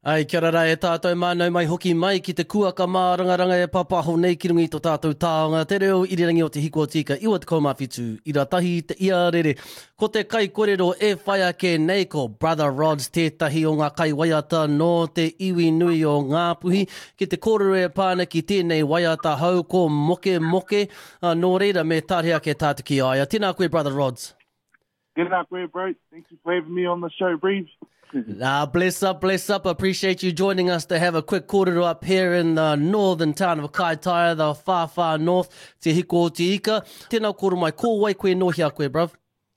Ai, kia rara e tātou mānau mai hoki mai ki te kuaka mā rangaranga e papaho nei ki rungi tō tātou tāonga. Te reo irirangi o te hiko o tika, iwa te kaumawhitu, i ratahi te ia rere. Ko te kai korero e whai ake nei ko Brother Rods, tētahi o ngā kai waiata no te iwi nui o Ngāpuhi. Ki te kōrero e pāna ki tēnei waiata hau ko Moke Moke, nō reira me tāre ake tātiki aia. Tēnā koe Brother Rods. G'day, bro. Thank you for having me on the show, Breeze. Bless up. Appreciate you joining us to have a quick kōrero up here in the northern town of Kaitaia, the far north, te hiko o te ika. Tēnā kōrero mai, ko wai koe no hia koe, bruv?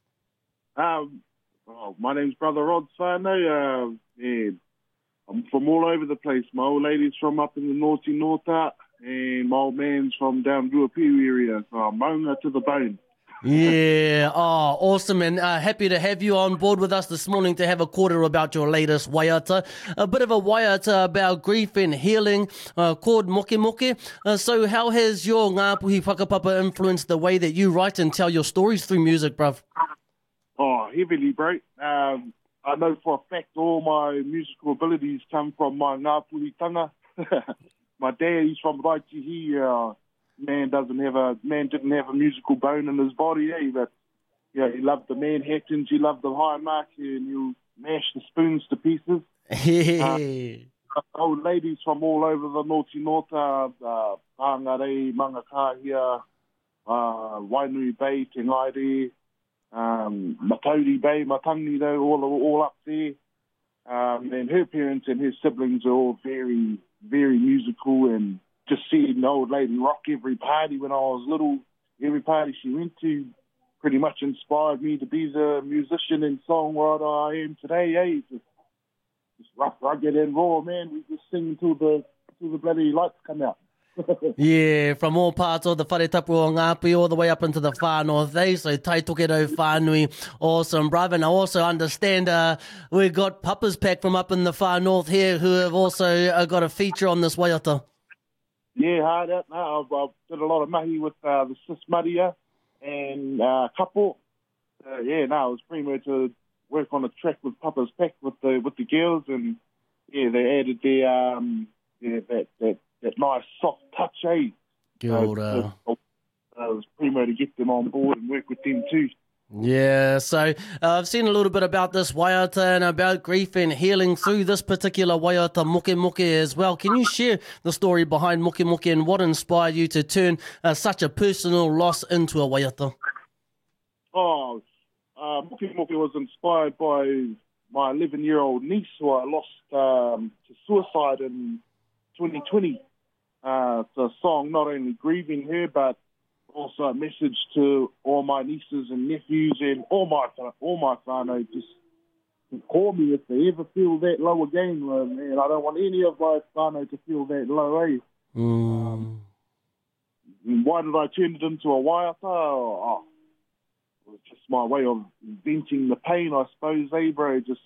My name's Brother Rod whānau. I'm from all over the place. My old lady's from up in the Naughty Norta, and my old man's from down Ruapiu area. So I'm maunga to the bone. Yeah, awesome, and happy to have you on board with us this morning to have a kōrero about your latest waiata. A bit of a waiata about grief and healing, called Moke Moke. So how has your Ngāpuhi whakapapa influenced the way that you write and tell your stories through music, bruv? Oh, heavily, bro. I know for a fact all my musical abilities come from my Ngāpuhi tanga. My dad, he's from Raitihi. Man didn't have a musical bone in his body, but yeah, he loved the Manhattans, he loved the high mark, and you mash the spoons to pieces. Old ladies from all over the Naughty Norta, Pāngare, Mangakahia, Wainui Bay, Te Ngaire, Matauri Bay, Matangi, though, all up there. And her parents and her siblings are all very, very musical, and just seeing the old lady rock every party when I was little, every party she went to, pretty much inspired me to be the musician and songwriter I am today. Just rough, rugged and raw, man. We just sing till the bloody lights come out. Yeah, from all parts of the wharetapu o Ngāpuhi all the way up into the far north, so tai tokero whānui, awesome, brother. And I also understand we've got Papa's Pack from up in the far north here who have also got a feature on this waiata. Yeah, hard out. No, I did a lot of mahi with the Sis Maria and Kapo. It was pretty much to work on a track with Papa's Pack with the girls, and yeah, they added that nice soft touch, eh? Kia ora. It was pretty much to get them on board and work with them too. Yeah, so I've seen a little bit about this waiata and about grief and healing through this particular waiata, Moke Moke, as well. Can you share the story behind Moke Moke and what inspired you to turn such a personal loss into a waiata? Moke Moke was inspired by my 11-year-old niece who I lost to suicide in 2020. It's a song not only grieving her, but also a message to all my nieces and nephews and all my whānau. Just call me if they ever feel that low again, man. I don't want any of my whānau to feel that low, eh? Why did I turn it into a waiata? It was just my way of venting the pain, I suppose, bro? Just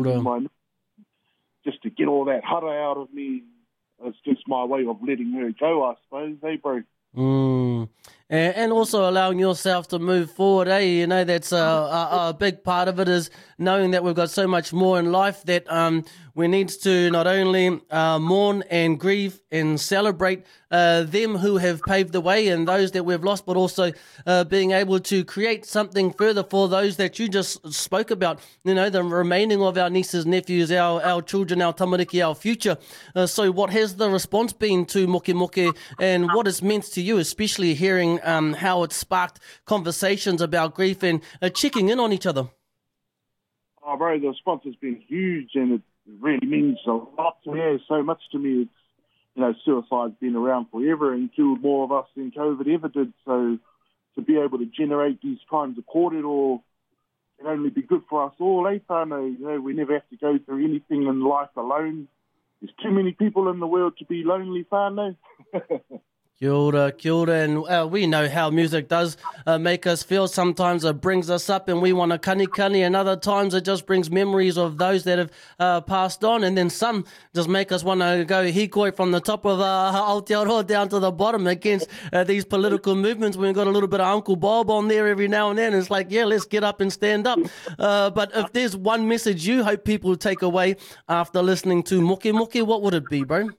just to get all that hara out of me. It's just my way of letting her go, I suppose, bro? And also allowing yourself to move forward, You know, that's a big part of it, is knowing that we've got so much more in life that we need to not only mourn and grieve and celebrate them who have paved the way and those that we've lost, but also being able to create something further for those that you just spoke about, you know, the remaining of our nieces, nephews, our children, our tamariki, our future. So what has the response been to Moke Moke, and what it's meant to you, especially hearing how it sparked conversations about grief and checking in on each other? Oh, bro, the response has been huge, and it really means a lot to me, so much to me. It's, you know, suicide's been around forever and killed more of us than COVID ever did. So to be able to generate these kinds of kōrero can only be good for us all, whānau? You know, we never have to go through anything in life alone. There's too many people in the world to be lonely, whānau. Kia ora, and we know how music does make us feel. Sometimes it brings us up and we want to kani, and other times it just brings memories of those that have passed on, and then some just make us want to go hikoi from the top of Aotearoa down to the bottom against these political movements. We've got a little bit of Uncle Bob on there every now and then. It's like, yeah, let's get up and stand up. But if there's one message you hope people take away after listening to Moke Moke, what would it be, bro?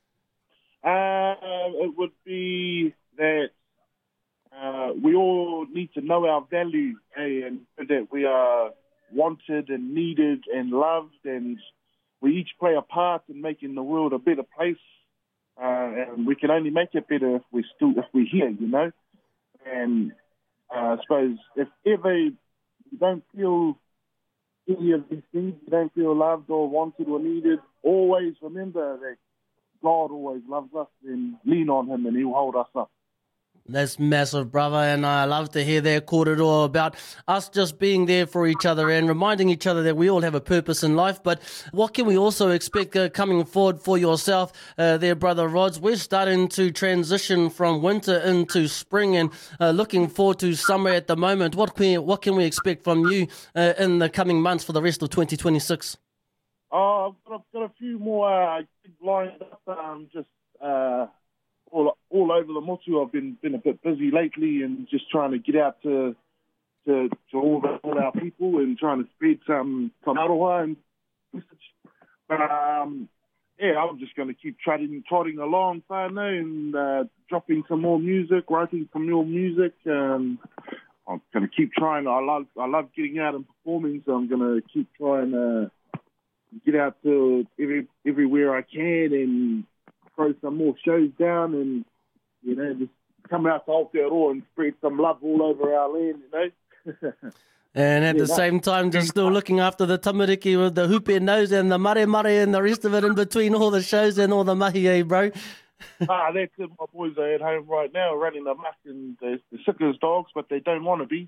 It would be that we all need to know our value, and that we are wanted and needed and loved, and we each play a part in making the world a better place. And we can only make it better if we're here, you know. And I suppose if ever you don't feel any of these things, you don't feel loved or wanted or needed, always remember that God always loves us, and lean on him and he'll hold us up. That's massive, brother, and I love to hear that kōrero about us just being there for each other and reminding each other that we all have a purpose in life. But what can we also expect coming forward for yourself there, Brother Rods? We're starting to transition from winter into spring and looking forward to summer at the moment. What can we expect from you in the coming months for the rest of 2026? I've got a few more gigs lined up, just all over the motu. I've been a bit busy lately and just trying to get out to all our people and trying to spread some aroha and message. But yeah, I'm just going to keep trotting along, whānau, and dropping some more music, writing some more music. I'm going to keep trying. I love getting out and performing, so I'm going to keep trying get out to everywhere I can and throw some more shows down, and you know, just come out to Aotearoa and spread some love all over our land, you know. And at the same time, just still looking after the tamariki with the hupe nose and the mare and the rest of it in between all the shows and all the mahi, bro. That's it. My boys are at home right now running amok, and they're sick as dogs, but they don't want to be.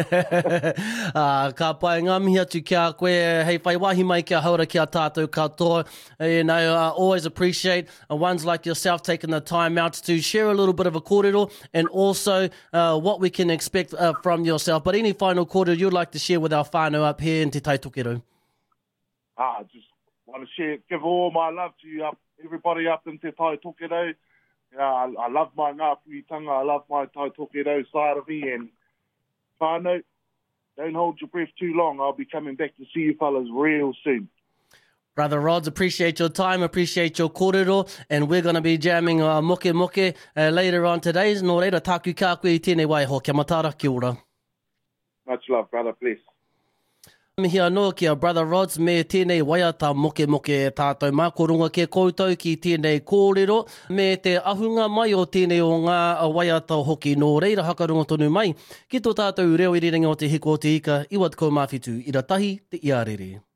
Ka pai ngā mihi atu kia koe, hei whai wahi mai kia haura kia tātou katoa. You know, I always appreciate ones like yourself taking the time out to share a little bit of a kōrero and also what we can expect from yourself. But any final kōrero you'd like to share with our whānau up here in Te Tai Tokerau? Just want to give all my love to everybody up in Te Tai Tokerau. I love my ngāpuitanga, I love my Tai Tokerau side of me, and whānau, don't hold your breath too long. I'll be coming back to see you fellas real soon. Brother Rods, appreciate your time, appreciate your kōrero, and we're going to be jamming Moke Moke later on today. Nō reira, tāku kā koe I tēnei waiho. Kia matara, kia ora. Much love, brother, please. Mihi anō kia Brother Rods me tēnei waiata Moke Moke e tātou mākorunga ke koutou ki tēnei kōrero me te ahunga mai o tēnei o ngā waiata hoki. Nō reira hakarunga tonu mai ki tō tātou reo I rerenga o te hiko o te ika, iwa te kaumāwhitu, ira tahi te iarere.